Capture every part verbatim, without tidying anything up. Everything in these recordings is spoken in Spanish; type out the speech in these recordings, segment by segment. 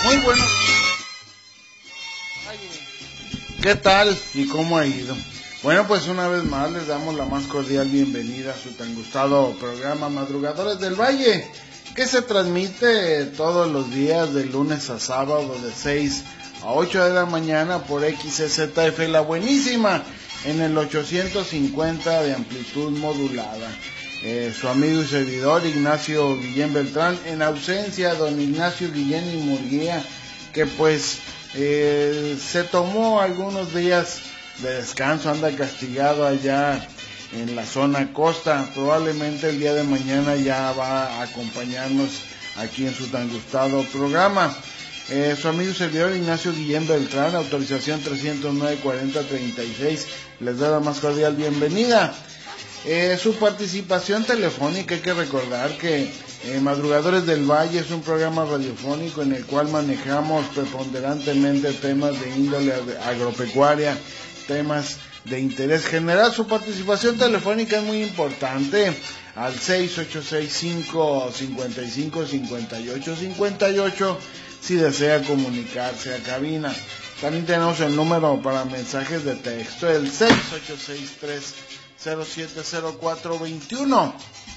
Muy bueno. ¿Qué tal y cómo ha ido? Bueno, pues una vez más les damos la más cordial bienvenida a su tan gustado programa Madrugadores del Valle, que se transmite todos los días de lunes a sábado de seis a ocho de la mañana por X Z F La Buenísima en el ochocientos cincuenta de amplitud modulada. Eh, su amigo y servidor Ignacio Guillén Beltrán, en ausencia de don Ignacio Guillén y Murguía, que pues eh, se tomó algunos días de descanso, anda castigado allá en la zona costa. Probablemente el día de mañana ya va a acompañarnos aquí en su tan gustado programa. Eh, su amigo y servidor Ignacio Guillén Beltrán, autorización trescientos nueve cuarenta treinta y seis, les da la más cordial bienvenida. Eh, su participación telefónica, hay que recordar que eh, Madrugadores del Valle es un programa radiofónico en el cual manejamos preponderantemente temas de índole agropecuaria, temas de interés general. Su participación telefónica es muy importante al seis ocho seis cinco cinco cinco cinco ocho cinco ocho si desea comunicarse a cabina. También tenemos el número para mensajes de texto, el seis ocho seis tres cero siete cero cuatro dos uno.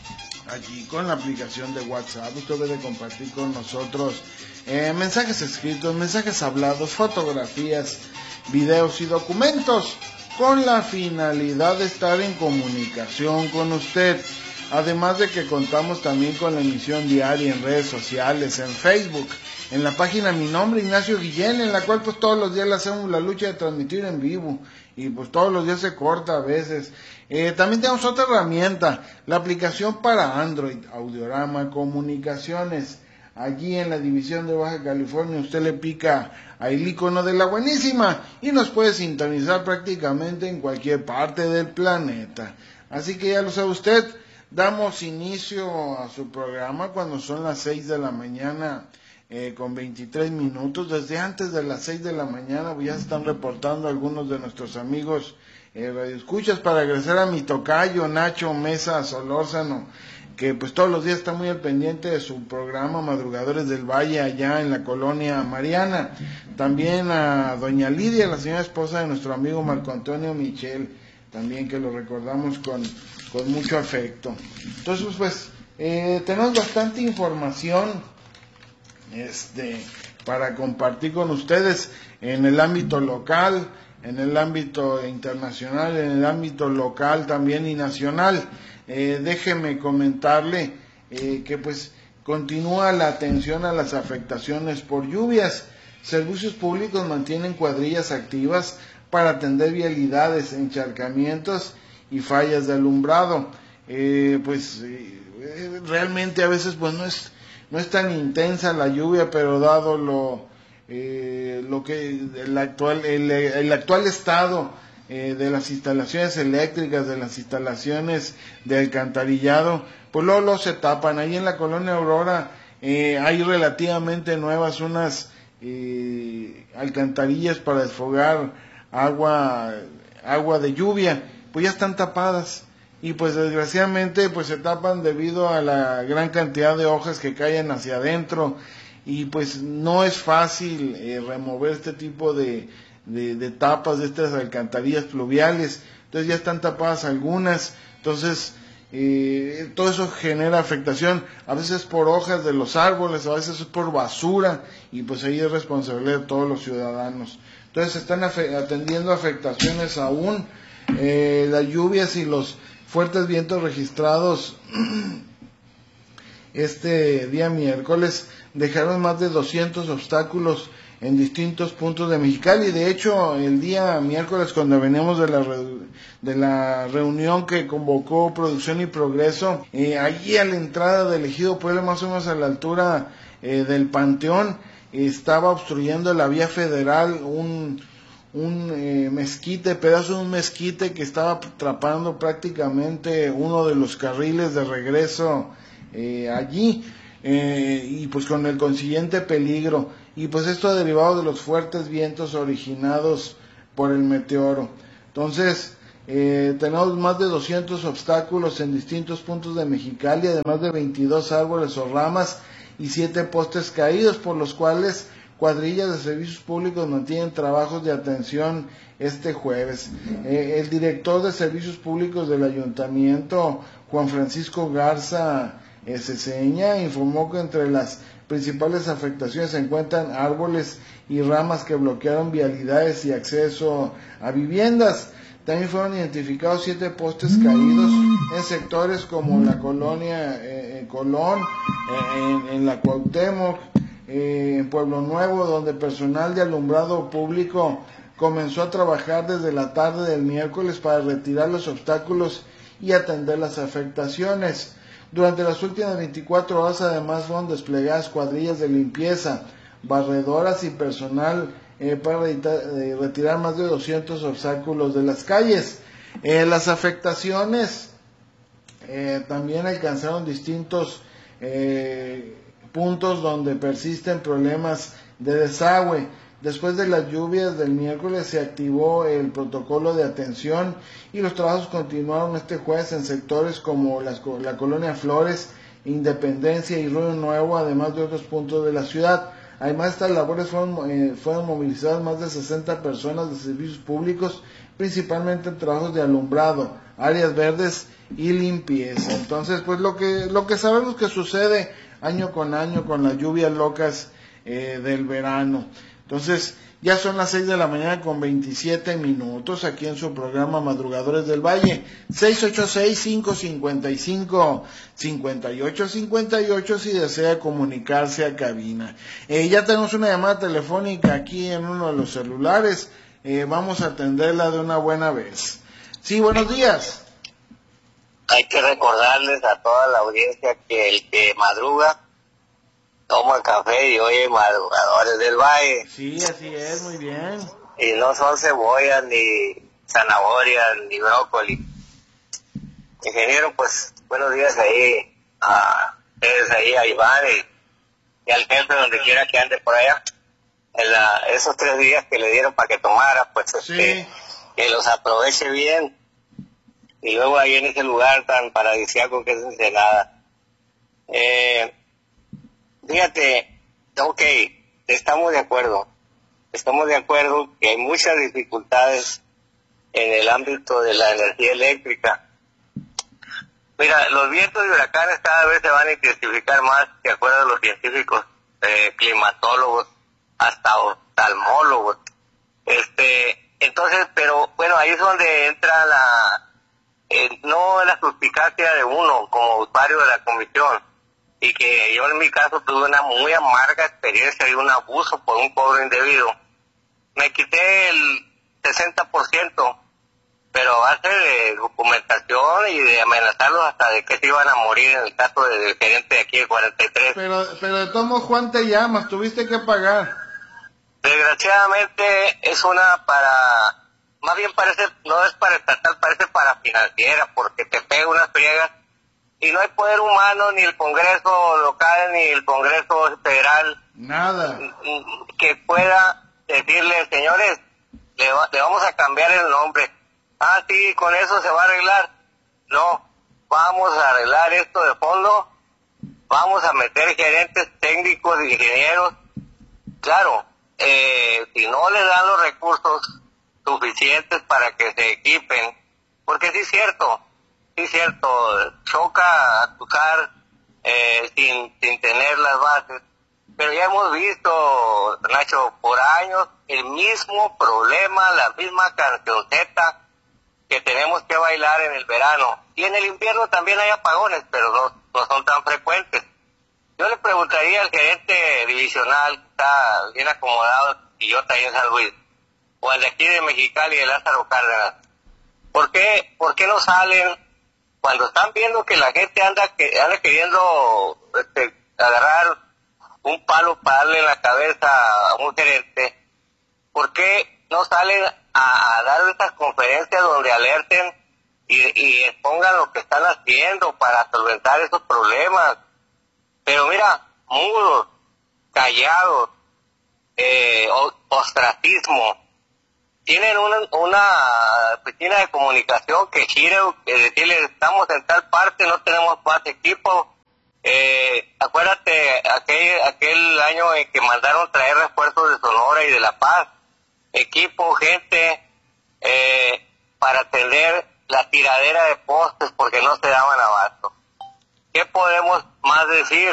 Allí con la aplicación de WhatsApp usted debe compartir con nosotros eh, mensajes escritos, mensajes hablados, fotografías, videos y documentos, con la finalidad de estar en comunicación con usted. Además de que contamos también con la emisión diaria en redes sociales, en Facebook, en la página Mi Nombre Ignacio Guillén, en la cual pues todos los días le hacemos la lucha de transmitir en vivo y pues todos los días se corta a veces. Eh, también tenemos otra herramienta, la aplicación para Android, Audiorama Comunicaciones. Allí en la división de Baja California usted le pica al icono de La Buenísima y nos puede sintonizar prácticamente en cualquier parte del planeta. Así que ya lo sabe usted, damos inicio a su programa cuando son las seis de la mañana eh, con veintitrés minutos. Desde antes de las seis de la mañana ya se están reportando algunos de nuestros amigos eh, radioescuchas, para agradecer a mi tocayo Nacho Mesa Solórzano, que pues todos los días está muy al pendiente de su programa Madrugadores del Valle allá en la colonia Mariana. También a doña Lidia, la señora esposa de nuestro amigo Marco Antonio Michel, también que lo recordamos con, con mucho afecto. Entonces pues eh, tenemos bastante información este para compartir con ustedes en el ámbito local, en el ámbito internacional, en el ámbito local también y nacional. Eh, déjeme comentarle eh, que pues continúa la atención a las afectaciones por lluvias. Servicios Públicos mantienen cuadrillas activas para atender vialidades, encharcamientos y fallas de alumbrado. Eh, pues eh, realmente a veces pues no es no es tan intensa la lluvia, pero dado lo eh, lo que el actual el, el actual estado eh, de las instalaciones eléctricas, de las instalaciones de alcantarillado, pues luego, luego se tapan. Ahí en la colonia Aurora eh, hay relativamente nuevas unas eh, alcantarillas para desfogar agua agua de lluvia, pues ya están tapadas y pues desgraciadamente pues se tapan debido a la gran cantidad de hojas que caen hacia adentro y pues no es fácil eh, remover este tipo de, de, de tapas de estas alcantarillas pluviales. Entonces ya están tapadas algunas, entonces eh, todo eso genera afectación, a veces por hojas de los árboles, a veces es por basura y pues ahí es responsabilidad de todos los ciudadanos. Entonces se están atendiendo afectaciones aún. Eh, las lluvias y los fuertes vientos registrados este día miércoles dejaron más de doscientos obstáculos en distintos puntos de Mexicali. De hecho, el día miércoles, cuando veníamos de la re, de la reunión que convocó Producción y Progreso, eh, allí a la entrada del Ejido Puebla, más o menos a la altura eh, del Panteón, estaba obstruyendo la vía federal un un eh, mezquite, pedazo de un mezquite que estaba atrapando prácticamente uno de los carriles de regreso eh, allí, eh, y pues con el consiguiente peligro, y pues esto ha derivado de los fuertes vientos originados por el meteoro. Entonces eh, tenemos más de doscientos obstáculos en distintos puntos de Mexicali, además de veintidós árboles o ramas y siete postes caídos, por los cuales cuadrillas de servicios públicos mantienen trabajos de atención este jueves. Eh, el director de servicios públicos del ayuntamiento, Juan Francisco Garza eh, Ceseña, informó que entre las principales afectaciones se encuentran árboles y ramas que bloquearon vialidades y acceso a viviendas. También fueron identificados siete postes caídos en sectores como la colonia eh, Colón, eh, en, en la Cuauhtémoc, eh, en Pueblo Nuevo, donde personal de alumbrado público comenzó a trabajar desde la tarde del miércoles para retirar los obstáculos y atender las afectaciones. Durante las últimas veinticuatro horas además fueron desplegadas cuadrillas de limpieza, barredoras y personal eh, para retirar, eh, retirar más de doscientos obstáculos de las calles. Eh, las afectaciones eh, también alcanzaron distintos eh, puntos donde persisten problemas de desagüe. Después de las lluvias del miércoles se activó el protocolo de atención y los trabajos continuaron este jueves en sectores como las, la colonia Flores, Independencia y Río Nuevo, además de otros puntos de la ciudad. Además de estas labores fueron, eh, fueron movilizadas más de sesenta personas de servicios públicos, principalmente en trabajos de alumbrado, áreas verdes y limpieza. Entonces, pues lo que, lo que sabemos que sucede año con año con las lluvias locas eh, del verano. Entonces, ya son las seis de la mañana con veintisiete minutos aquí en su programa Madrugadores del Valle. seis ocho seis, cinco cinco cinco, cinco ocho cinco ocho si desea comunicarse a cabina. Eh, ya tenemos una llamada telefónica aquí en uno de los celulares. Eh, vamos a atenderla de una buena vez. Sí, buenos días. Hay que recordarles a toda la audiencia que el que madruga toma café y oye Madrugadores del Valle. Sí, así es, muy bien. Y no son cebollas, ni zanahorias, ni brócoli. Ingeniero, pues, buenos días ahí a ustedes, ahí a Iván y, y al jefe, donde quiera que ande por allá. En la, esos tres días que le dieron para que tomara, pues, Sí. este, que los aproveche bien. Y luego ahí en ese lugar tan paradisíaco que es Ensenada. Eh... Fíjate, ok, estamos de acuerdo, estamos de acuerdo que hay muchas dificultades en el ámbito de la energía eléctrica. Mira, los vientos y huracanes cada vez se van a intensificar más, de acuerdo a los científicos, eh, climatólogos, hasta oftalmólogos. Este, entonces, pero bueno, ahí es donde entra la, eh, no la suspicacia de uno como usuario de la comisión. Y que yo en mi caso tuve una muy amarga experiencia y un abuso por un cobro indebido. Me quité el sesenta por ciento, pero a base de documentación y de amenazarlos hasta de que se iban a morir en el caso del gerente de aquí de cuarenta y tres. Pero, pero de todos modos, Juan, te llamas, tuviste que pagar. Desgraciadamente es una para, más bien parece, no es para estatal, parece para financiera, porque te pega unas friegas. Y no hay poder humano, ni el Congreso local, ni el Congreso federal. Nada. Que pueda decirle, señores, le, va, le vamos a cambiar el nombre. Ah, sí, con eso se va a arreglar. No, vamos a arreglar esto de fondo. Vamos a meter gerentes técnicos y ingenieros. Claro, eh, si no le dan los recursos suficientes para que se equipen, porque sí es cierto, sí es cierto, choca acusar eh, sin, sin tener las bases, pero ya hemos visto, Nacho, por años el mismo problema, la misma cancionceta que tenemos que bailar en el verano, y en el invierno también hay apagones, pero no, no son tan frecuentes. Yo le preguntaría al gerente divisional, que está bien acomodado, y yo también en San Luis, o al de aquí de Mexicali, de Lázaro Cárdenas, ¿por qué, por qué no salen cuando están viendo que la gente anda que anda queriendo este, agarrar un palo para darle en la cabeza a un gerente? ¿Por qué no salen a, a dar estas conferencias donde alerten y, y expongan lo que están haciendo para solventar esos problemas? Pero mira, mudos, callados, eh, ostracismo. Tienen una, una oficina de comunicación que gira, que decirle, estamos en tal parte, no tenemos más equipo, Eh, acuérdate aquel, aquel año en que mandaron traer refuerzos de Sonora y de La Paz, equipo, gente, eh, para atender la tiradera de postes porque no se daban abasto. ¿Qué podemos más decir?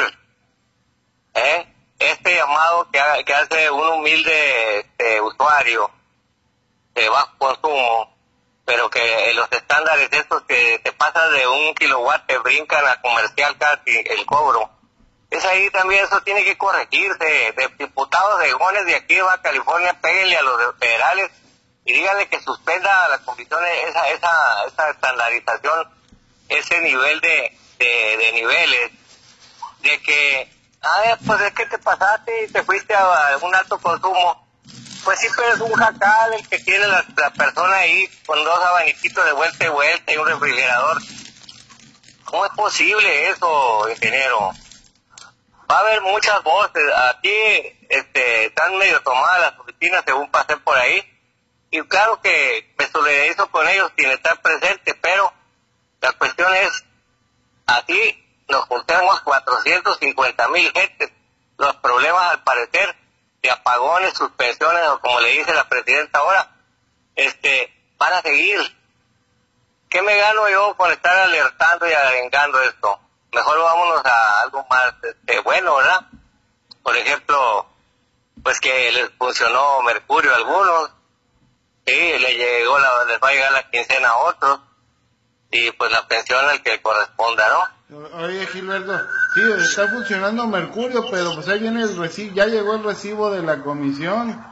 ¿Eh? Este llamado que, ha, que hace un humilde este, usuario de bajo consumo, pero que los estándares estos que te pasas de un kilowatt te brincan a comercial casi el cobro, es ahí también, eso tiene que corregirse. De diputados de Gones de aquí de Baja California, péguenle a los federales y díganle que suspenda la comisión esa, esa, esa estandarización, ese nivel de, de, de niveles, de que, ah, pues es que te pasaste y te fuiste a, a un alto consumo. Pues sí, pero es un jacal el que tiene la, la persona ahí con dos abaniquitos de vuelta y vuelta y un refrigerador. ¿Cómo es posible eso, ingeniero? Va a haber muchas voces. Aquí este, están medio tomadas las oficinas según pasé por ahí. Y claro que me solidarizo con ellos sin estar presente, pero la cuestión es, aquí nos juntamos cuatrocientos cincuenta mil gentes. Los problemas, al parecer, de apagones, suspensiones, o como le dice la presidenta ahora, este, van a seguir. ¿Qué me gano yo con estar alertando y arengando esto? Mejor vámonos a algo más este, bueno, ¿verdad? Por ejemplo, pues que les funcionó Mercurio a algunos, sí, le llegó la, les va a llegar la quincena a otros, y pues la pensión al que corresponda, ¿no? Oye, Gilberto, sí, está funcionando Mercurio, pero pues ahí viene el recibo, ya llegó el recibo de la comisión,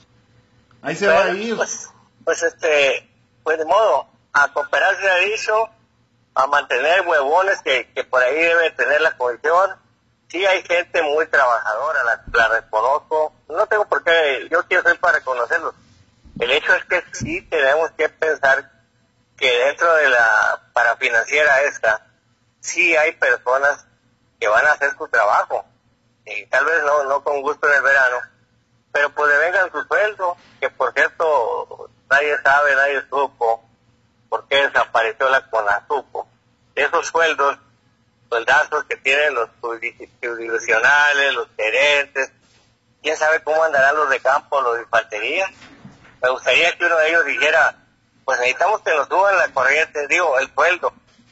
ahí se bueno, va a ir. Pues, pues este, pues de modo, a cooperar se ha dicho, a mantener huevones que, que por ahí debe tener la comisión. Sí hay gente muy trabajadora, la, la reconozco, no tengo por qué, yo quiero ser para reconocerlos. El hecho es que sí tenemos que pensar que dentro de la parafinanciera esta, sí hay personas que van a hacer su trabajo, y tal vez no, no con gusto en el verano, pero pues le vengan su sueldo, que por cierto nadie sabe, nadie supo por qué desapareció la CONASUPO. Esos sueldos, sueldazos que tienen los jurisdiccionales, los gerentes, quién sabe cómo andarán los de campo, los de infantería. Me gustaría que uno de ellos dijera, pues necesitamos que nos suban la corriente, digo, el sueldo,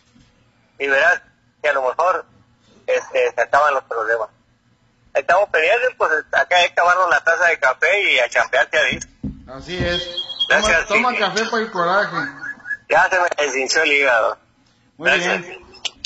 y verás que a lo mejor este, se acaban los problemas. Estamos pendientes, pues acá hay que acabarnos la taza de café y a champearte a disco. Así es. Gracias. Toma, toma sí. café para el coraje. Ya se me deshinchó el hígado. Muy Gracias. bien.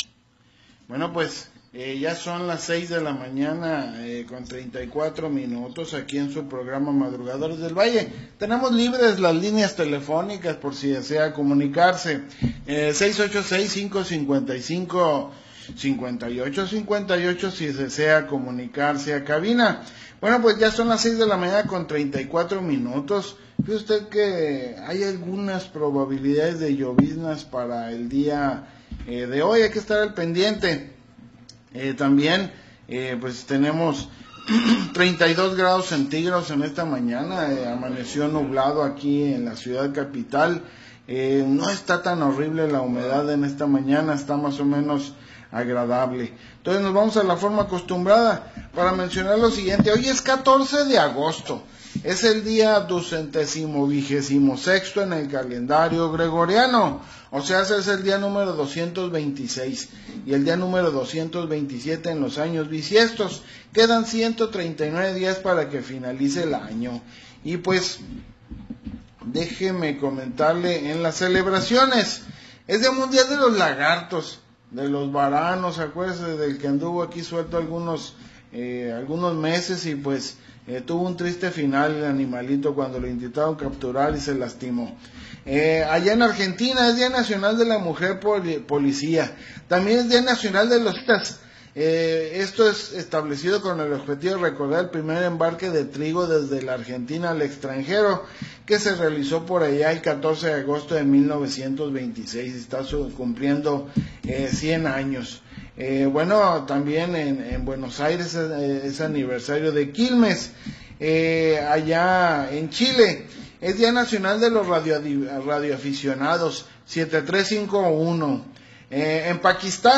Bueno, pues eh, ya son las seis de la mañana eh, con treinta y cuatro minutos aquí en su programa Madrugadores del Valle. Tenemos libres las líneas telefónicas por si desea comunicarse. Eh, seis ocho seis, cinco cinco cinco, cinco ocho cinco ocho si desea comunicarse a cabina. Bueno, pues ya son las seis de la mañana con treinta y cuatro minutos. Fíjese usted que hay algunas probabilidades de lloviznas para el día eh, de hoy, hay que estar al pendiente. Eh, también, eh, pues tenemos treinta y dos grados centígrados en esta mañana, eh, amaneció nublado aquí en la ciudad capital. Eh, no está tan horrible la humedad en esta mañana, está más o menos agradable. Entonces nos vamos a la forma acostumbrada para mencionar lo siguiente. Hoy es catorce de agosto, es el día ducentésimo vigésimo sexto en el calendario gregoriano, o sea, ese es el día número doscientos veintiséis y el día número doscientos veintisiete en los años bisiestos. Quedan ciento treinta y nueve días para que finalice el año. Y pues déjeme comentarle en las celebraciones. Es Día Mundial de los Lagartos, de los varanos, acuérdese del que anduvo aquí suelto algunos eh, algunos meses y pues eh, tuvo un triste final el animalito cuando lo intentaron capturar y se lastimó. Eh, allá en Argentina es Día Nacional de la Mujer Poli- Policía, también es Día Nacional de los Tas. Eh, esto es establecido con el objetivo de recordar el primer embarque de trigo desde la Argentina al extranjero, que se realizó por allá el catorce de agosto de mil novecientos veintiséis, está cumpliendo eh, cien años. Eh, bueno, también en, en Buenos Aires es, es aniversario de Quilmes. Eh, allá en Chile es Día Nacional de los radio, radioaficionados, siete tres cinco uno. Eh, en Pakistán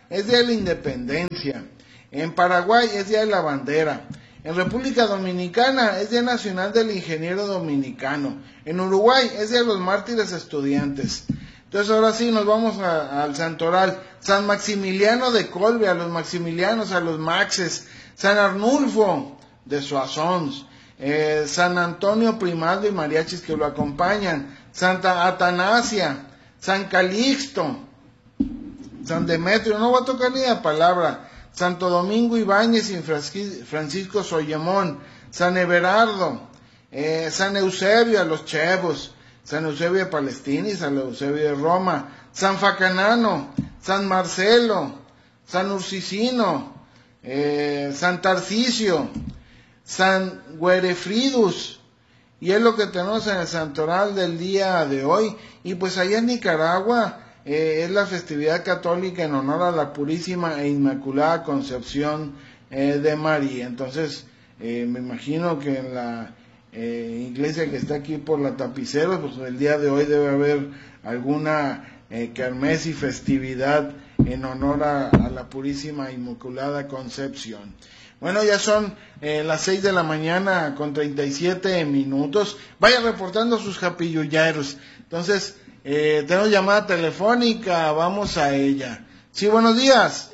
es Día de la Independencia. En Paraguay es Día de la Bandera. En República Dominicana es Día Nacional del Ingeniero Dominicano. En Uruguay es Día de los Mártires Estudiantes. Entonces ahora sí nos vamos a, al santoral. San Maximiliano de Colbe, a los Maximilianos, a los Maxes. San Arnulfo de Soissons. Eh, San Antonio Primaldo y mariachis que lo acompañan. Santa Atanasia. San Calixto. San Demetrio, no voy a tocar ni la palabra. Santo Domingo Ibáñez y Francisco Soyemón, San Everardo, eh, San Eusebio a los Chevos, San Eusebio de Palestina y San Eusebio de Roma, San Facanano, San Marcelo, San Ursicino, eh, San Tarcisio, San Güerefridus, y es lo que tenemos en el santoral del día de hoy. Y pues allá en Nicaragua, Eh, es la festividad católica en honor a la Purísima e Inmaculada Concepción eh, de María. Entonces, eh, me imagino que en la eh, iglesia que está aquí por la Tapiceros, pues el día de hoy debe haber alguna eh, kermés y festividad en honor a, a la Purísima e Inmaculada Concepción. Bueno, ya son eh, las seis de la mañana con treinta y siete minutos. Vayan reportando sus japilluyeros. Entonces, Eh, tenemos llamada telefónica, vamos a ella. Sí, buenos días.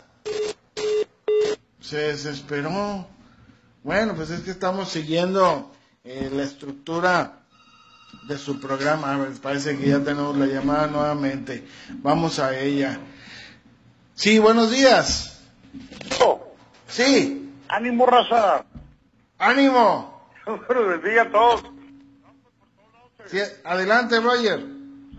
Se desesperó. Bueno, pues es que estamos siguiendo eh, la estructura de su programa. A ver, parece que ya tenemos la llamada nuevamente. Vamos a ella. Sí, buenos días. Sí. Ánimo, raza. Ánimo. Buenos días a todos. Sí, adelante, Roger.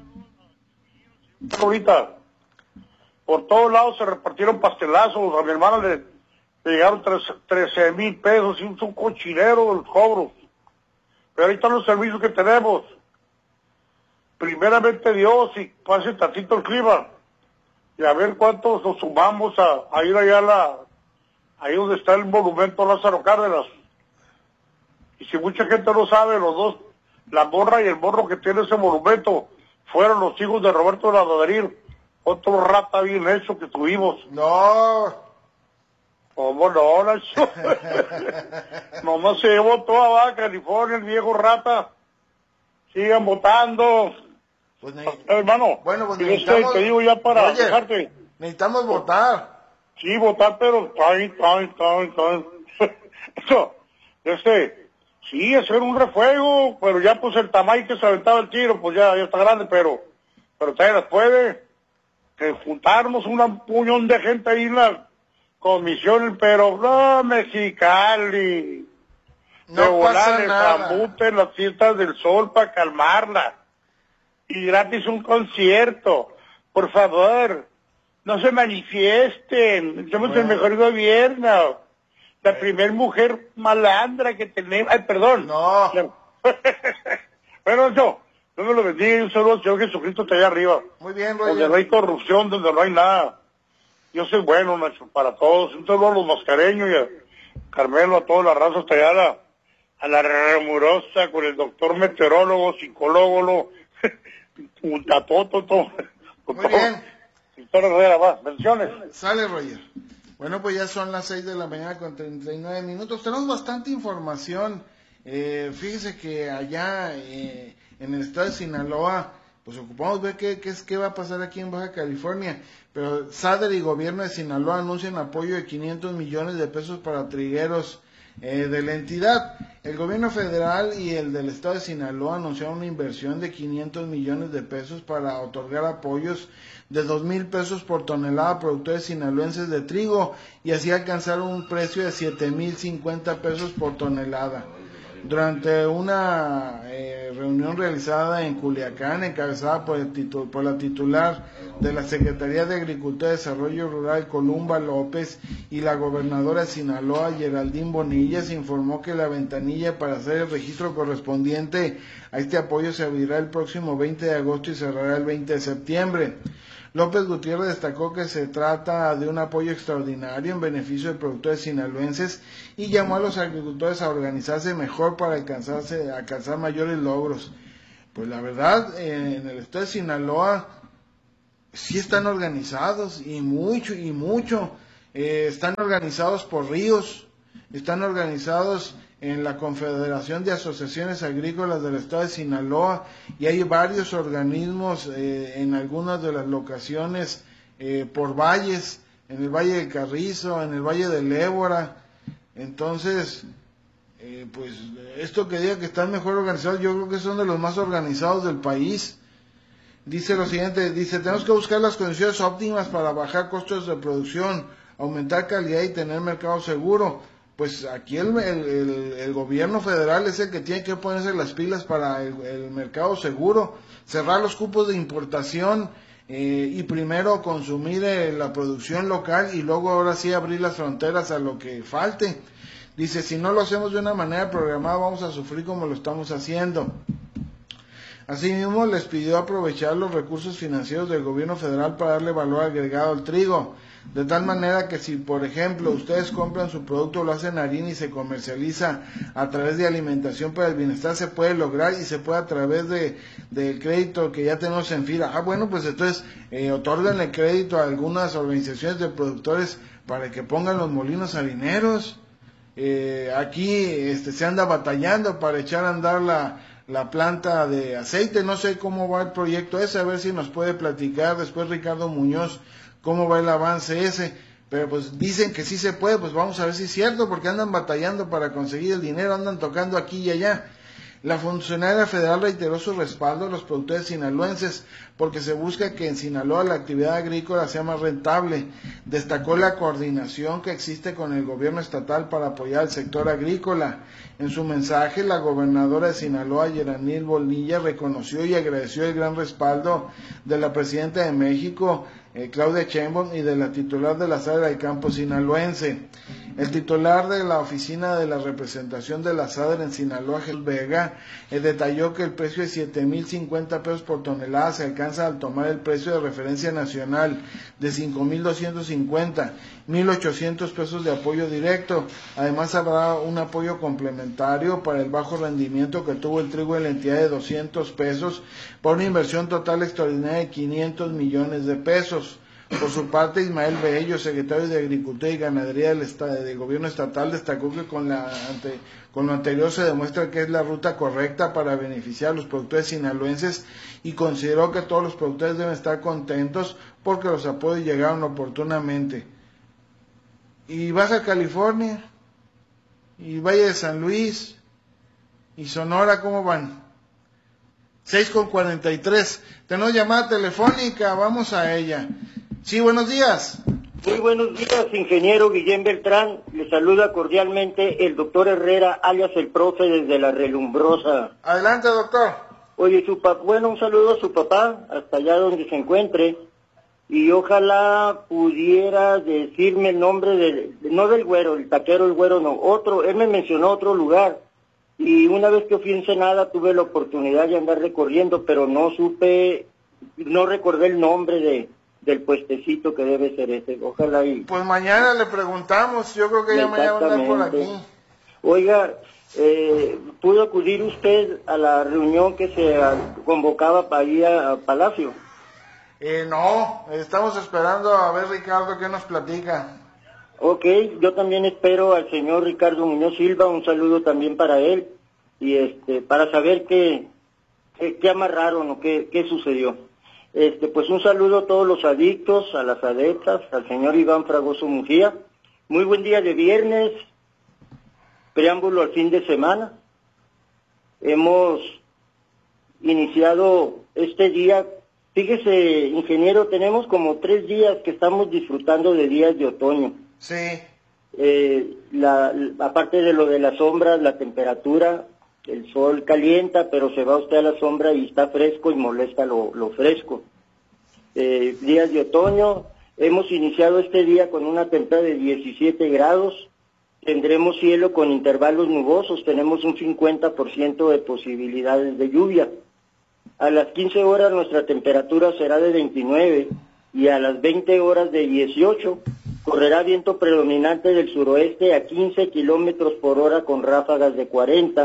Ahorita, por todos lados se repartieron pastelazos, a mi hermana le, le llegaron trece mil pesos, y un cochinero de los cobros. Pero ahí están los servicios que tenemos. Primeramente Dios, y pase tantito el clima, y a ver cuántos nos sumamos a, a ir allá a la, ahí donde está el monumento a Lázaro Cárdenas. Y si mucha gente no sabe, los dos, la morra y el morro que tiene ese monumento, fueron los hijos de Roberto Ladaveril, otro rata bien hecho que tuvimos. No. ¿Cómo no, Nacho? Nomás se llevó toda Baja California, el viejo rata. Sigan votando. Pues ne- hermano, bueno, pues y necesitamos, este, te digo ya para oye, dejarte. necesitamos votar. Sí, votar, pero... Ay, ay, ay, ay. Eso, este... Sí, hacer un refuego, pero ya pues el tamaño que se aventaba el tiro, pues ya, ya está grande, pero pero todavía las puede. Que juntarnos un puñón de gente ahí en la comisión, pero no, Mexicali. No de pasa volar el nada. Zambute en las fiestas del sol para calmarla. Y gratis un concierto. Por favor, no se manifiesten. Somos Bueno. el mejor gobierno. La primer mujer malandra que tenemos. Ay, perdón. No. Bueno, yo, no me lo bendiga. Un saludo al Señor Jesucristo está allá arriba. Muy bien, Donde Roger. no hay corrupción, donde no hay nada. Yo soy bueno, Nacho, para todos. Un saludo a los mascareños y a Carmelo, a toda la raza hasta allá, a la, a la remurosa, con el doctor meteorólogo, psicólogo, un tatoto, todo. Muy bien. Víctor Herrera, va, menciones. Sale, Roger. Bueno, pues ya son las seis de la mañana con treinta y nueve minutos. Tenemos bastante información. Eh, fíjese que allá eh, en el estado de Sinaloa, pues ocupamos ver qué, qué, es, qué va a pasar aquí en Baja California. Pero S A D E R y gobierno de Sinaloa anuncian apoyo de quinientos millones de pesos para trigueros eh, de la entidad. El gobierno federal y el del estado de Sinaloa anunciaron una inversión de quinientos millones de pesos para otorgar apoyos de dos mil pesos por tonelada a productores sinaloenses de trigo y así alcanzar un precio de siete mil cincuenta pesos por tonelada. Durante una eh, reunión realizada en Culiacán, encabezada por, el titu- por la titular de la Secretaría de Agricultura y Desarrollo Rural, Columba López, y la gobernadora de Sinaloa, Geraldine Bonilla, se informó que la ventanilla para hacer el registro correspondiente a este apoyo se abrirá el próximo veinte de agosto y cerrará el veinte de septiembre. López Gutiérrez destacó que se trata de un apoyo extraordinario en beneficio de productores sinaloenses y llamó a los agricultores a organizarse mejor para alcanzarse, alcanzar mayores logros. Pues la verdad, eh, en el estado de Sinaloa, sí están organizados y mucho, y mucho. Eh, están organizados por ríos, están organizados en la Confederación de Asociaciones Agrícolas del Estado de Sinaloa, y hay varios organismos eh, en algunas de las locaciones eh, por valles, en el Valle del Carrizo, en el Valle del Ébora. Entonces, eh, pues esto que diga que están mejor organizados, yo creo que son de los más organizados del país. Dice lo siguiente, dice, tenemos que buscar las condiciones óptimas para bajar costos de producción, aumentar calidad y tener mercado seguro. Pues aquí el, el, el, el gobierno federal es el que tiene que ponerse las pilas para el, el mercado seguro, cerrar los cupos de importación eh, y primero consumir eh, la producción local y luego ahora sí abrir las fronteras a lo que falte. Dice, si no lo hacemos de una manera programada vamos a sufrir como lo estamos haciendo. Asimismo, les pidió aprovechar los recursos financieros del gobierno federal para darle valor agregado al trigo, de tal manera que si, por ejemplo, ustedes compran su producto, lo hacen harina y se comercializa a través de alimentación para el bienestar, se puede lograr y se puede a través de del crédito que ya tenemos en FIRA. Ah, bueno, pues entonces eh, otorganle crédito a algunas organizaciones de productores para que pongan los molinos harineros. Eh, aquí este, se anda batallando para echar a andar la la planta de aceite. No sé cómo va el proyecto ese, a ver si nos puede platicar después Ricardo Muñoz cómo va el avance ese, pero pues dicen que sí se puede, pues vamos a ver si es cierto, porque andan batallando para conseguir el dinero, andan tocando aquí y allá. La funcionaria federal reiteró su respaldo a los productores sinaloenses porque se busca que en Sinaloa la actividad agrícola sea más rentable. Destacó la coordinación que existe con el gobierno estatal para apoyar al sector agrícola. En su mensaje, la gobernadora de Sinaloa, Yeranil Bonilla, reconoció y agradeció el gran respaldo de la presidenta de México, eh, Claudia Sheinbaum, y de la titular de la S A D E R del campo sinaloense. El titular de la oficina de la representación de la S A D E R en Sinaloa, Jesús Vega, eh, detalló que el precio de siete mil cincuenta pesos por tonelada se alcanza al tomar el precio de referencia nacional de cinco mil doscientos cincuenta, mil ochocientos pesos de apoyo directo. Además habrá un apoyo complementario para el bajo rendimiento que tuvo el trigo en la entidad de doscientos pesos, por una inversión total extraordinaria de quinientos millones de pesos. Por su parte, Ismael Bello, secretario de Agricultura y Ganadería del, del Gobierno Estatal, destacó que con, la, ante, con lo anterior se demuestra que es la ruta correcta para beneficiar a los productores sinaloenses y consideró que todos los productores deben estar contentos porque los apoyos llegaron oportunamente. Y Baja California, y Valle de San Luis, y Sonora, ¿cómo van? seis con cuarenta y tres. Tenemos llamada telefónica, vamos a ella. Sí, buenos días. Muy buenos días, ingeniero Guillén Beltrán. Le saluda cordialmente el doctor Herrera, alias el profe, desde la Relumbrosa. Adelante, doctor. Oye, su papá, bueno, un saludo a su papá, hasta allá donde se encuentre. Y ojalá pudiera decirme el nombre del, no del güero, el taquero, el güero no, otro, él me mencionó otro lugar. Y una vez que fui a Ensenada tuve la oportunidad de andar recorriendo, pero no supe, no recordé el nombre de del puestecito que debe ser ese. Ojalá y... Pues mañana le preguntamos, yo creo que ya mañana va a andar por aquí. Oiga, eh, ¿pudo acudir usted a la reunión que se convocaba para ir a Palacio? Eh, no, estamos esperando a ver Ricardo qué nos platica. Ok, yo también espero al señor Ricardo Muñoz Silva, un saludo también para él, y este, para saber qué, qué, qué amarraron o qué, qué sucedió. Este, pues un saludo a todos los adictos, a las adeptas, al señor Iván Fragoso Mujía. Muy buen día de viernes, preámbulo al fin de semana. Hemos iniciado este día, fíjese, ingeniero, tenemos como tres días que estamos disfrutando de días de otoño. Sí. Eh, la, aparte de lo de las sombras, la temperatura, el sol calienta, pero se va usted a la sombra y está fresco y molesta lo, lo fresco. Eh, días de otoño, hemos iniciado este día con una temperatura de diecisiete grados, tendremos cielo con intervalos nubosos, tenemos un cincuenta por ciento de posibilidades de lluvia. A las quince horas nuestra temperatura será de veintinueve y a las veinte horas de dieciocho. Correrá viento predominante del suroeste a quince kilómetros por hora con ráfagas de cuarenta.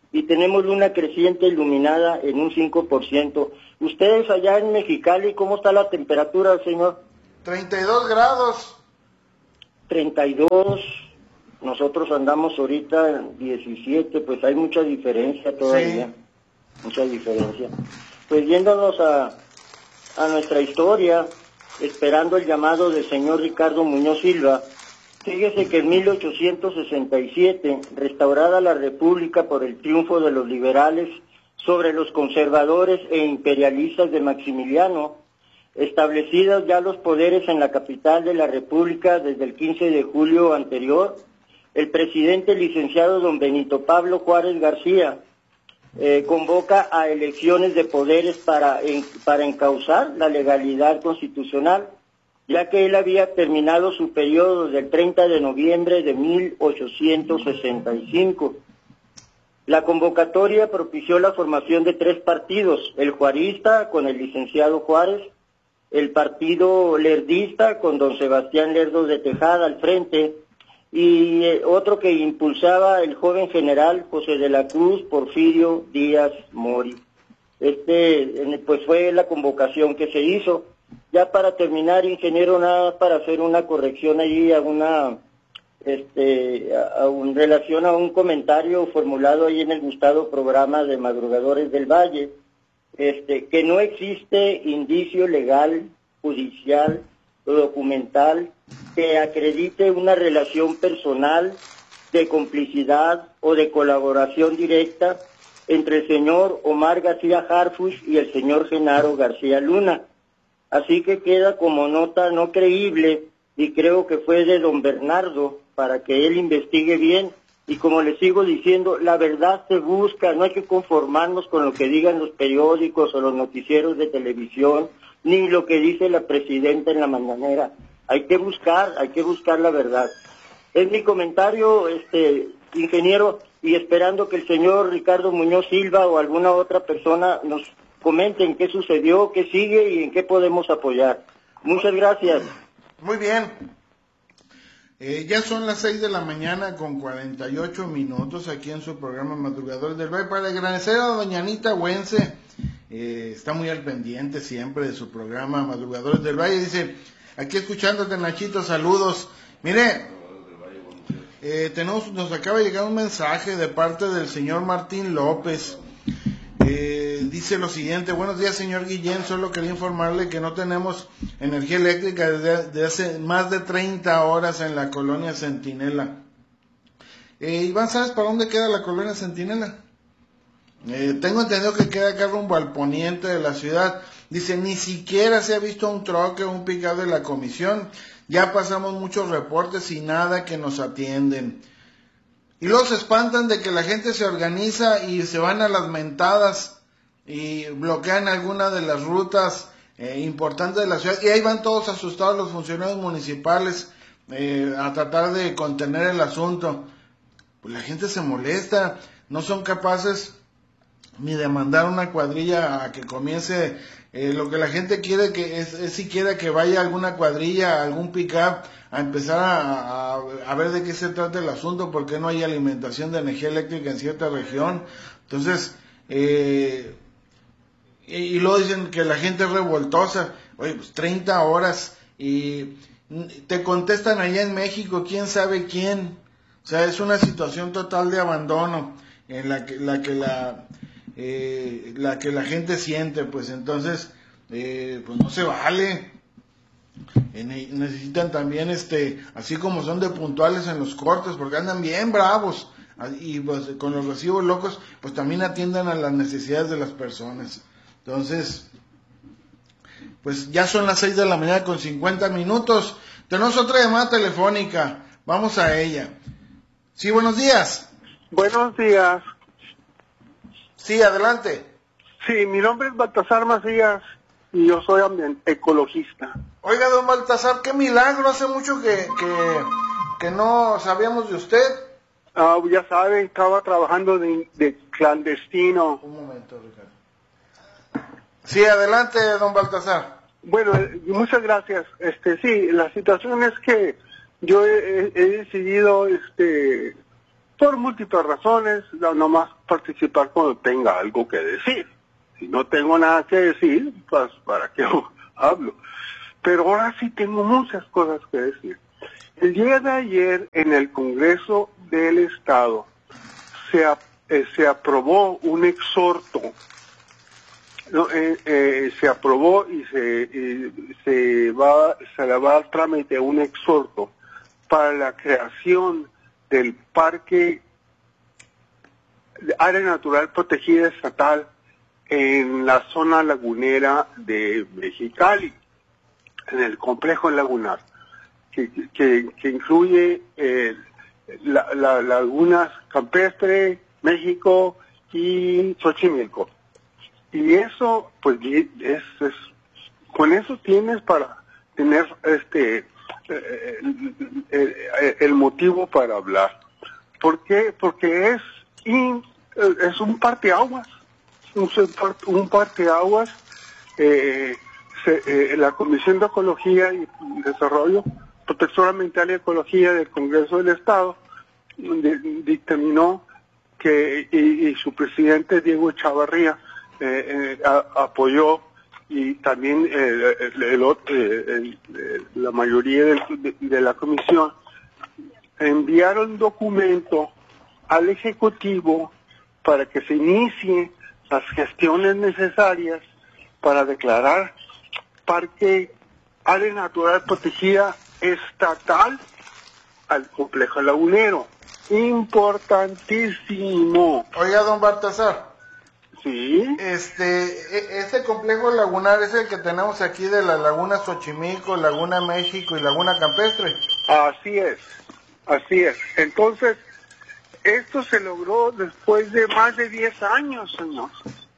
y tenemos luna creciente iluminada en un cinco por ciento. ¿Ustedes allá en Mexicali, cómo está la temperatura, señor? treinta y dos grados. treinta y dos, nosotros andamos ahorita en diecisiete, pues hay mucha diferencia todavía, sí. mucha diferencia. Pues yéndonos a, a nuestra historia, esperando el llamado del señor Ricardo Muñoz Silva, fíjese que en mil ochocientos sesenta y siete, restaurada la República por el triunfo de los liberales sobre los conservadores e imperialistas de Maximiliano, establecidos ya los poderes en la capital de la República desde el quince de julio anterior, el presidente licenciado don Benito Pablo Juárez García eh, convoca a elecciones de poderes para, en, para encauzar la legalidad constitucional, ya que él había terminado su periodo del treinta de noviembre de mil ochocientos sesenta y cinco. La convocatoria propició la formación de tres partidos, el juarista con el licenciado Juárez, el partido lerdista con don Sebastián Lerdo de Tejada al frente, y eh, otro que impulsaba el joven general José de la Cruz Porfirio Díaz Mori. Este, pues fue la convocación que se hizo. Ya para terminar, ingeniero, nada para hacer una corrección allí a una, este, a, a un, relación a un comentario formulado ahí en el gustado programa de Madrugadores del Valle. Este, que no existe indicio legal, judicial o documental que acredite una relación personal de complicidad o de colaboración directa entre el señor Omar García Harfuch y el señor Genaro García Luna. Así que queda como nota no creíble, y creo que fue de don Bernardo, para que él investigue bien. Y como les sigo diciendo, la verdad se busca, no hay que conformarnos con lo que digan los periódicos o los noticieros de televisión, ni lo que dice la presidenta en la mañanera. Hay que buscar, hay que buscar la verdad. Es mi comentario, este, ingeniero, y esperando que el señor Ricardo Muñoz Silva o alguna otra persona nos comenten qué sucedió, qué sigue y en qué podemos apoyar. Muchas gracias. Muy bien. Eh, ya son las seis de la mañana con cuarenta y ocho minutos aquí en su programa Madrugadores del Valle. Para agradecer a doña Anita Güense, eh, está muy al pendiente siempre de su programa Madrugadores del Valle. Dice, aquí escuchándote, Nachito, saludos. Mire, eh, tenemos, nos acaba de llegar un mensaje de parte del señor Martín López. Eh, dice lo siguiente: buenos días, señor Guillén, solo quería informarle que no tenemos energía eléctrica desde, desde hace más de treinta horas en la colonia Centinela. Eh, Iván, ¿sabes para dónde queda la colonia Centinela? Eh, tengo entendido que queda acá rumbo al poniente de la ciudad. Dice, ni siquiera se ha visto un troque o un picado de la comisión, ya pasamos muchos reportes y nada que nos atienden. Y luego se espantan de que la gente se organiza y se van a las mentadas y bloquean alguna de las rutas eh, importantes de la ciudad. Y ahí van todos asustados los funcionarios municipales eh, a tratar de contener el asunto. Pues la gente se molesta, no son capaces ni de mandar una cuadrilla a que comience. Eh, lo que la gente quiere que es, es siquiera que vaya alguna cuadrilla, algún pick-up a empezar a, a, a ver de qué se trata el asunto, porque no hay alimentación de energía eléctrica en cierta región. Entonces, eh, y, y luego dicen que la gente es revoltosa. Oye, pues treinta horas y te contestan allá en México, quién sabe quién. O sea, es una situación total de abandono en la que la que la eh, la que la gente siente. Pues entonces, eh, pues no se vale. Eh, necesitan también, este, así como son de puntuales en los cortes, porque andan bien bravos, y pues con los recibos locos, pues también atiendan a las necesidades de las personas. Entonces, pues ya son las seis de la mañana con cincuenta minutos. Tenemos otra llamada telefónica, vamos a ella. Sí, buenos días. Buenos días. Sí, adelante. Sí, mi nombre es Baltasar Macías y yo soy ambient- ecologista. Oiga, don Baltasar, qué milagro, hace mucho que, que, que no sabíamos de usted. Ah, ya sabe, estaba trabajando de, de clandestino. Un momento, Ricardo. Sí, adelante, don Baltasar. Bueno, eh, muchas gracias. Este, sí, la situación es que yo he, he decidido, este, por múltiples razones, no nomás participar cuando tenga algo que decir. Si no tengo nada que decir, pues para qué hablo. Pero ahora sí tengo muchas cosas que decir. El día de ayer en el Congreso del Estado se, eh, se aprobó un exhorto, no, eh, eh, se aprobó y se, eh, se va se le va a dar trámite un exhorto para la creación del Parque de Área Natural Protegida Estatal en la zona lagunera de Mexicali, en el complejo lagunar, que, que, que incluye eh, la, la lagunas Campestre, México y Xochimilco. Y eso, pues, es, es con eso tienes para tener este eh, el, el motivo para hablar. ¿Por qué? Porque es in, es un parteaguas, un, un parteaguas. Eh, se, eh, la Comisión de Ecología y Desarrollo, Protección Ambiental y Ecología del Congreso del Estado de, dictaminó que y, y su presidente Diego Chavarría eh, eh, a, apoyó, y también eh, el, el, el, el, la mayoría del, de, de la comisión enviaron documento al Ejecutivo para que se inicien las gestiones necesarias para declarar Parque Área Natural Protegida Estatal al complejo lagunero. Importantísimo. Oiga, don Baltasar. Sí. Este, este complejo lagunar es el que tenemos aquí de la Laguna Xochimilco, Laguna México y Laguna Campestre. Así es, así es. Entonces, esto se logró después de más de diez años, señor.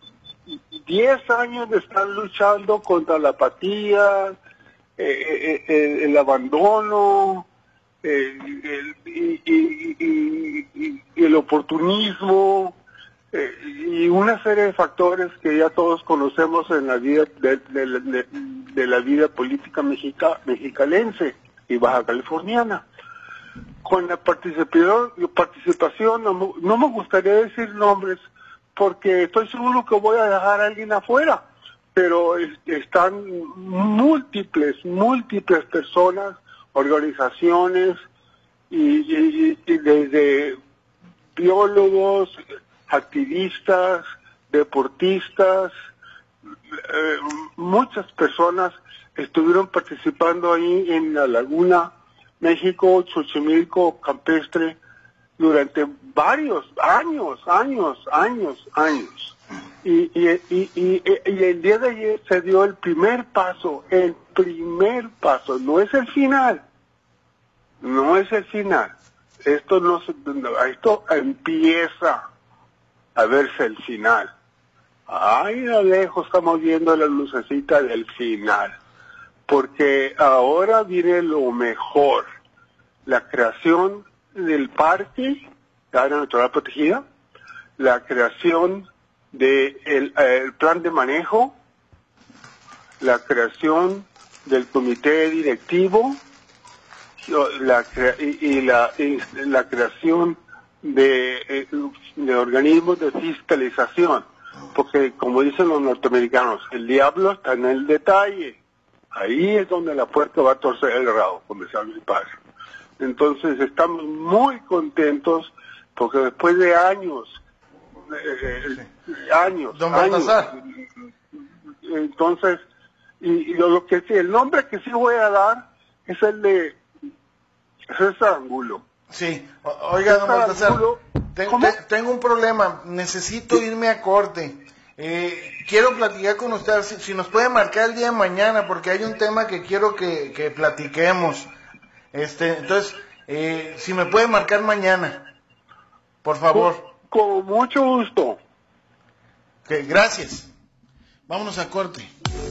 diez años de estar luchando contra la apatía, eh, eh, el abandono, eh, el, y, y, y, y, y el oportunismo, eh, y una serie de factores que ya todos conocemos en la vida de, de, de, de la vida política mexica, mexicalense y baja californiana. Con la participación, participación no, no me gustaría decir nombres, porque estoy seguro que voy a dejar a alguien afuera, pero es, están múltiples, múltiples personas, organizaciones, y, y, y desde biólogos, activistas, deportistas, eh, muchas personas estuvieron participando ahí en la Laguna México, Xochimilco, Campestre, durante varios años, años, años, años. Y, y, y, y, y el día de ayer se dio el primer paso, el primer paso, no es el final, no es el final. Esto no, esto empieza a verse el final. Ahí de lejos estamos viendo la lucecita del final, porque ahora viene lo mejor, la creación del parque de área natural protegida, la creación del de el plan de manejo, la creación del comité directivo, la y, y, la, y la creación de, de organismos de fiscalización, porque como dicen los norteamericanos, el diablo está en el detalle. Ahí es donde la puerta va a torcer el rabo, como decía mi padre. Entonces estamos muy contentos porque después de años, eh, años, Don años, Baltasar. entonces, y, y lo que sí, el nombre que sí voy a dar es el de César Angulo. Sí, o, oiga, don Baltasar, ten, te, tengo un problema, necesito irme a corte. Eh, quiero platicar con usted, si, si nos puede marcar el día de mañana, porque hay un tema que quiero que, que platiquemos. Este, entonces, eh, si me puede marcar mañana, por favor. Con, con mucho gusto. Okay, gracias. Vámonos a corte.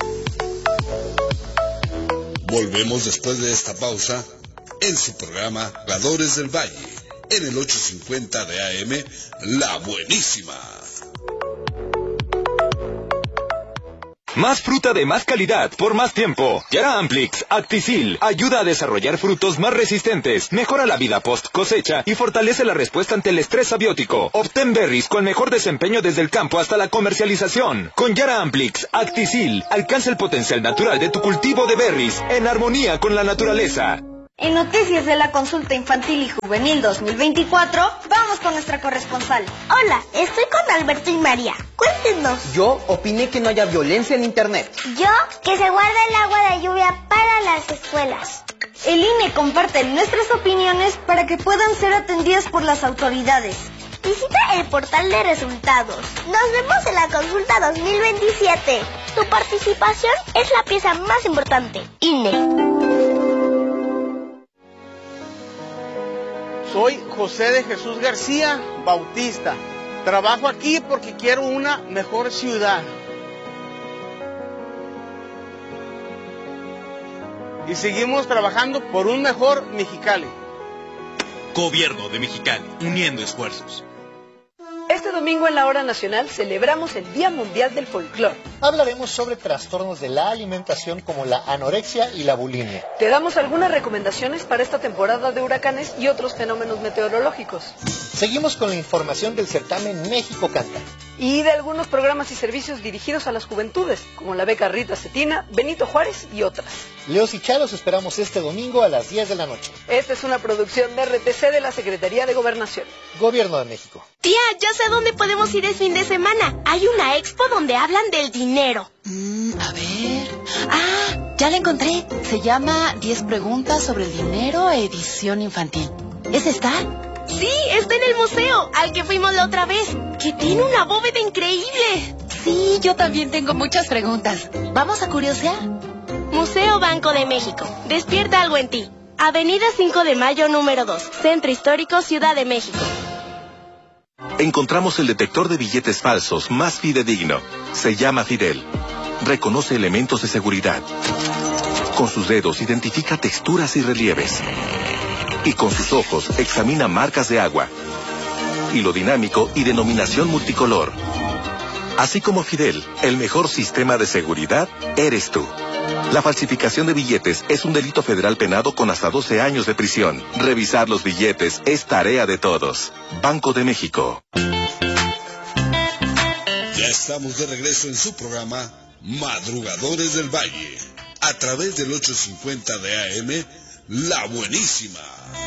Volvemos después de esta pausa en su programa Jugadores del Valle, en el ochocientos cincuenta de A M, La Buenísima. Más fruta de más calidad por más tiempo. Yara Amplix Acticil ayuda a desarrollar frutos más resistentes, mejora la vida post cosecha y fortalece la respuesta ante el estrés abiótico. Obtén berries con mejor desempeño desde el campo hasta la comercialización. Con Yara Amplix Acticil alcanza el potencial natural de tu cultivo de berries en armonía con la naturaleza. En Noticias de la Consulta Infantil y Juvenil dos mil veinticuatro, vamos con nuestra corresponsal. Hola, estoy con Alberto y María. Cuéntenos. Yo opiné que no haya violencia en Internet. Yo, que se guarda el agua de lluvia para las escuelas. El I N E comparte nuestras opiniones para que puedan ser atendidas por las autoridades. Visita el portal de resultados. Nos vemos en la Consulta dos mil veintisiete. Tu participación es la pieza más importante. I N E. Soy José de Jesús García Bautista. Trabajo aquí porque quiero una mejor ciudad. Y seguimos trabajando por un mejor Mexicali. Gobierno de Mexicali, uniendo esfuerzos. Este domingo en la Hora Nacional celebramos el Día Mundial del Folclor. Hablaremos sobre trastornos de la alimentación como la anorexia y la bulimia. Te damos algunas recomendaciones para esta temporada de huracanes y otros fenómenos meteorológicos. Seguimos con la información del certamen México Canta. Y de algunos programas y servicios dirigidos a las juventudes, como la beca Rita Cetina, Benito Juárez y otras. Leos y Chalos esperamos este domingo a las diez de la noche. Esta es una producción de R T C de la Secretaría de Gobernación. Gobierno de México. Tía, yo sé dónde podemos ir el fin de semana. Hay una expo donde hablan del dinero. Mm, a ver... Ah, ya la encontré. Se llama diez preguntas sobre el dinero, edición infantil. ¿Es esta? Sí, está en el museo, al que fuimos la otra vez, que tiene una bóveda increíble. Sí, yo también tengo muchas preguntas. ¿Vamos a curiosear? Museo Banco de México. Despierta algo en ti. Avenida cinco de Mayo número dos, Centro Histórico, Ciudad de México. Encontramos el detector de billetes falsos más fidedigno. Se llama Fidel. Reconoce elementos de seguridad. Con sus dedos identifica texturas y relieves. Y con sus ojos examina marcas de agua. Hilo dinámico y denominación multicolor. Así como Fidel, el mejor sistema de seguridad eres tú. La falsificación de billetes es un delito federal penado con hasta doce años de prisión. Revisar los billetes es tarea de todos. Banco de México. Ya estamos de regreso en su programa Madrugadores del Valle, a través del ochocientos cincuenta de A M, La Buenísima.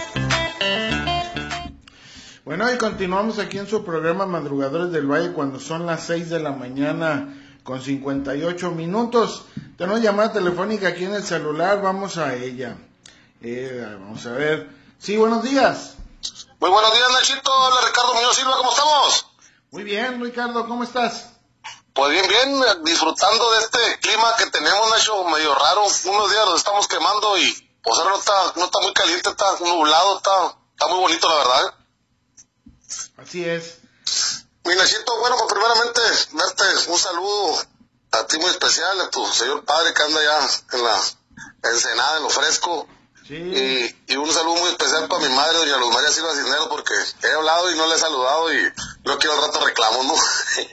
Bueno, y continuamos aquí en su programa Madrugadores del Valle cuando son las seis de la mañana con cincuenta y ocho minutos. Tenemos llamada telefónica aquí en el celular, vamos a ella. Eh, vamos a ver. Sí, buenos días. Muy buenos días, Nachito. Hola, Ricardo Muñoz Silva, ¿cómo estamos? Muy bien, Ricardo, ¿cómo estás? Pues bien, bien, disfrutando de este clima que tenemos, Nacho, medio raro. Unos días nos estamos quemando y pues ahora no está, no está muy caliente, está nublado, está, está muy bonito, la verdad, ¿eh? Así es. Mi Nachito, bueno, pues primeramente darte un saludo a ti muy especial, a tu señor padre que anda ya en la Ensenada, en lo fresco. Sí. Y, y un saludo muy especial para mi madre, doña Luz María Silva Cisneros, porque he hablado y no le he saludado y no quiero al rato reclamo, ¿no?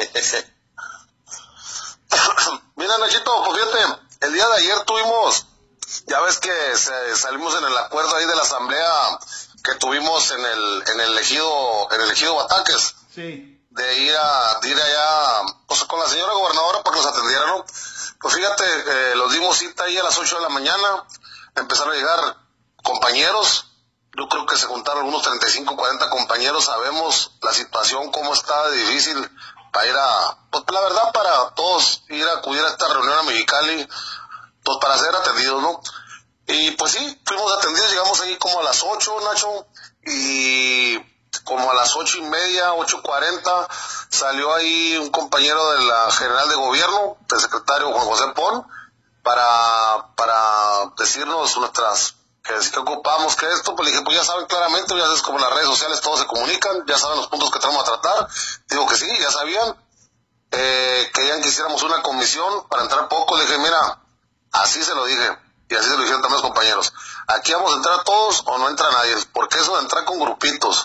Mira, Nachito, pues fíjate, el día de ayer tuvimos, ya ves que se, salimos en el acuerdo ahí de la asamblea que tuvimos en el en el ejido en el ejido Bataques. Sí. De ir a de ir allá, pues con la señora gobernadora para que nos atendiera, ¿no? Pues fíjate, eh, los dimos cita ahí a las ocho de la mañana, empezaron a llegar compañeros, yo creo que se juntaron algunos treinta y cinco, cuarenta compañeros, sabemos la situación, cómo está de difícil para ir a, pues la verdad para todos ir a acudir a esta reunión a Mexicali, pues para ser atendidos, ¿no? Y pues sí, fuimos atendidos, llegamos ahí como a las ocho, Nacho, y como a las ocho y media, ocho cuarenta, salió ahí un compañero de la General de Gobierno, el secretario Juan José Pon, para, para decirnos nuestras, que que ocupamos, que esto, pues le dije, pues ya saben claramente, ya sabes como las redes sociales todos se comunican, ya saben los puntos que tenemos a tratar, digo que sí, ya sabían, eh, querían que hiciéramos una comisión para entrar poco, le dije, mira, así se lo dije, y así se lo dijeron también los compañeros, aquí vamos a entrar todos o no entra nadie, porque eso de entrar con grupitos,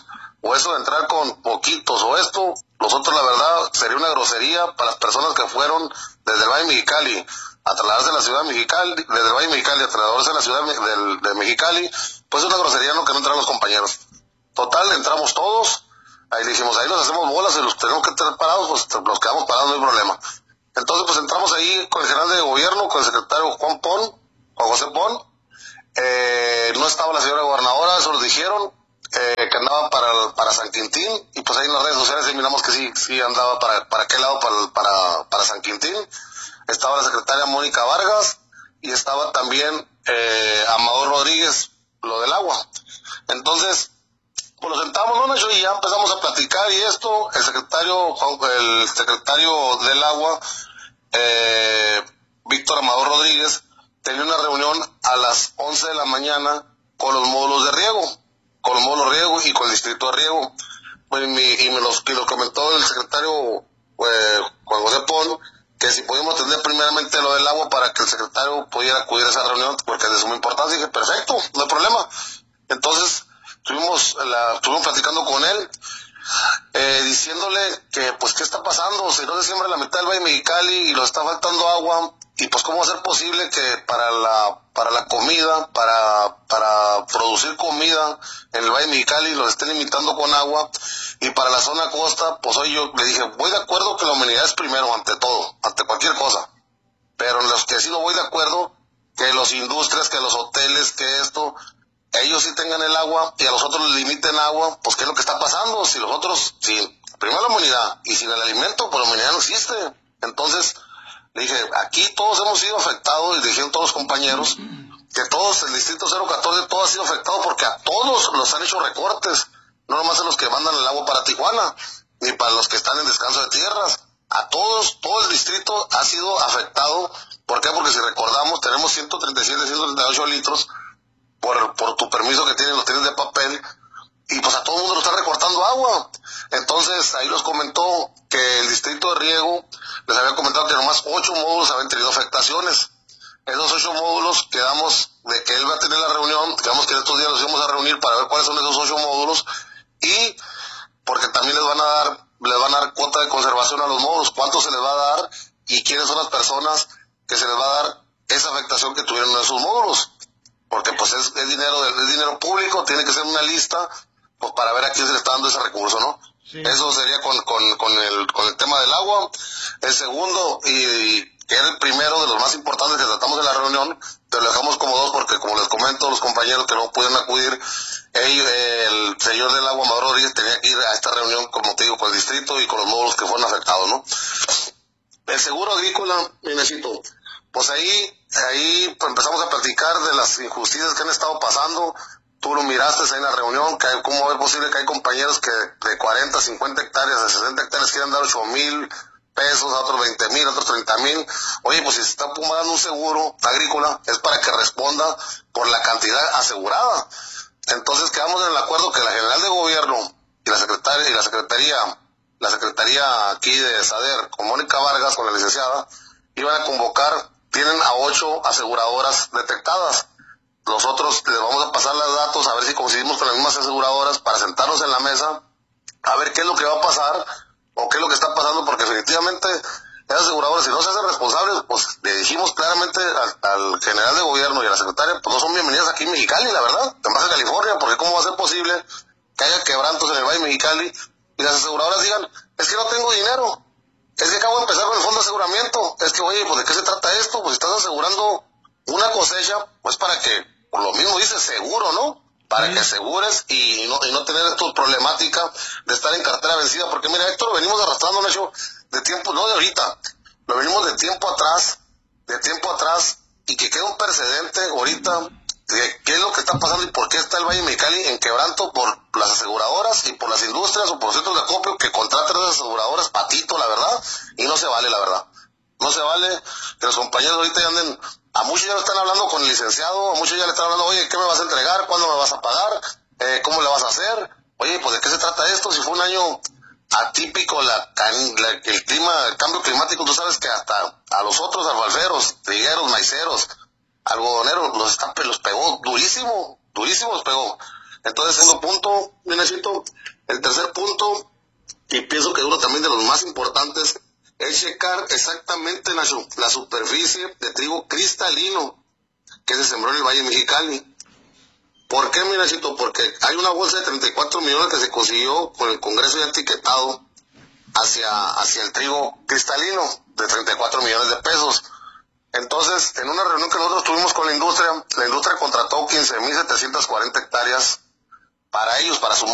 o eso de entrar con poquitos o esto, nosotros la verdad sería una grosería para las personas que fueron desde el Valle de Mexicali a trasladarse a la ciudad de Mexicali, desde el Valle de Mexicali a trasladarse a la ciudad de, de, de Mexicali, pues es una grosería, ¿no? Que no entran los compañeros. Total, entramos todos, ahí dijimos, ahí nos hacemos bolas y los tenemos que tener parados, pues nos quedamos parados, no hay problema. Entonces pues entramos ahí con el general de gobierno, con el secretario Juan Pon, Juan José Pon, eh, no estaba la señora gobernadora, eso nos dijeron, eh, que andaba para, para San Quintín, y pues ahí en las redes sociales ahí miramos que sí, sí andaba para, para qué lado, para, para, para San Quintín. Estaba la secretaria Mónica Vargas, y estaba también eh, Amador Rodríguez, lo del agua. Entonces, pues nos sentamos, ¿no, Nacho? Y ya empezamos a platicar, y esto, el secretario, el secretario del agua, eh, Víctor Amador Rodríguez, tenía una reunión a las once de la mañana con los módulos de riego, con los módulos de riego y con el distrito de riego. Y me, y me los, y lo comentó el secretario eh, Juan José Pon, que si podíamos atender primeramente lo del agua para que el secretario pudiera acudir a esa reunión, porque es de suma importancia. Y dije, perfecto, no hay problema. Entonces, estuvimos, la, estuvimos platicando con él, eh, diciéndole que, pues, ¿qué está pasando? Si no se siembra la mitad del Valle de Mexicali y nos está faltando agua, y pues, ¿cómo va a ser posible que para la, para la comida, para, para producir comida en el Valle de Mexicali los estén limitando con agua, y para la zona costa, pues hoy yo le dije, voy de acuerdo que la humanidad es primero, ante todo, ante cualquier cosa, pero en los que sí no voy de acuerdo, que los industrias, que los hoteles, que esto, ellos sí tengan el agua y a los otros les limiten agua, pues ¿qué es lo que está pasando? Si los otros, si primero la humanidad y sin el alimento, pues la humanidad no existe. Entonces, le dije, aquí todos hemos sido afectados, y le dijeron todos los compañeros, que todos, el distrito cero catorce, todo ha sido afectado porque a todos los han hecho recortes, no nomás a los que mandan el agua para Tijuana, ni para los que están en descanso de tierras, a todos, todo el distrito ha sido afectado. ¿Por qué? Porque si recordamos, tenemos ciento treinta y siete, ciento treinta y ocho litros, por, por tu permiso que tienen, los tienes de papel, y pues a todo el mundo lo está recortando agua. Entonces ahí los comentó que el distrito de riego les había comentado que nomás ocho módulos habían tenido afectaciones. Esos ocho módulos quedamos de que él va a tener la reunión, quedamos que en estos días nos íbamos a reunir para ver cuáles son esos ocho módulos, y porque también les van a dar, les van a dar cuota de conservación a los módulos, cuánto se les va a dar y quiénes son las personas que se les va a dar esa afectación que tuvieron en esos módulos, porque pues es, es dinero es dinero público, tiene que ser una lista pues para ver a quién se le está dando ese recurso, ¿no? Sí. Eso sería con, con, con, el, con el tema del agua. El segundo, y, y que era el primero de los más importantes que tratamos en la reunión, pero lo dejamos como dos porque, como les comento, los compañeros que no pudieron acudir, ellos, el señor del agua, Amador Rodríguez, tenía que ir a esta reunión, como te digo, con el distrito y con los módulos que fueron afectados, ¿no? El seguro agrícola, necesito, pues ahí, ahí pues empezamos a platicar de las injusticias que han estado pasando. Tú lo miraste ahí en la reunión, que hay, cómo es posible que hay compañeros que de cuarenta, cincuenta hectáreas, de sesenta hectáreas quieren dar ocho mil pesos, a otros veinte mil, a otros treinta mil. Oye, pues si se está pagando un seguro agrícola, es para que responda por la cantidad asegurada. Entonces quedamos en el acuerdo que la general de gobierno y la secretaria, y la secretaría, la secretaría aquí de SADER, con Mónica Vargas, con la licenciada, iban a convocar, tienen a ocho aseguradoras detectadas. Nosotros les vamos a pasar los datos, a ver si coincidimos con las mismas aseguradoras, para sentarnos en la mesa, a ver qué es lo que va a pasar, o qué es lo que está pasando, porque definitivamente esas aseguradoras, si no se hacen responsables, pues le dijimos claramente al, al general de gobierno y a la secretaria, pues no son bienvenidas aquí en Mexicali, la verdad, en Baja California, porque cómo va a ser posible que haya quebrantos en el Valle de Mexicali y las aseguradoras digan, es que no tengo dinero, es que acabo de empezar con el fondo de aseguramiento, es que oye, pues ¿de qué se trata esto? Pues estás asegurando una cosecha, pues para que, por lo mismo dice seguro, ¿no? Para sí. que asegures y no, y no tener esta problemática de estar en cartera vencida, porque mira, Héctor, lo venimos arrastrando, Nacho, de tiempo, no de ahorita, lo venimos de tiempo atrás, de tiempo atrás, y que queda un precedente ahorita de qué es lo que está pasando y por qué está el Valle de Mexicali en quebranto por las aseguradoras y por las industrias o por los centros de acopio que contratan esas aseguradoras, patito, la verdad, y no se vale, la verdad. No se vale que los compañeros ahorita ya anden, a muchos ya lo están hablando con el licenciado, a muchos ya le están hablando, oye, ¿qué me vas a entregar? ¿Cuándo me vas a pagar? Eh, ¿Cómo le vas a hacer? Oye, pues ¿de qué se trata esto? Si fue un año atípico, la, la, el clima, el cambio climático, tú sabes que hasta a los otros alfalferos, trigueros, maiceros, algodoneros, los, está, los pegó durísimo, durísimo los pegó. Entonces, segundo punto, Nenecito, El tercer punto, y pienso que uno también de los más importantes, es checar exactamente la, la superficie de trigo cristalino que se sembró en el Valle de Mexicali. ¿Por qué, mi Nachito? Porque hay una bolsa de treinta y cuatro millones que se consiguió con el Congreso ya etiquetado hacia, hacia el trigo cristalino de treinta y cuatro millones de pesos. Entonces, en una reunión que nosotros tuvimos con la industria, la industria contrató quince mil setecientas cuarenta hectáreas para ellos, para su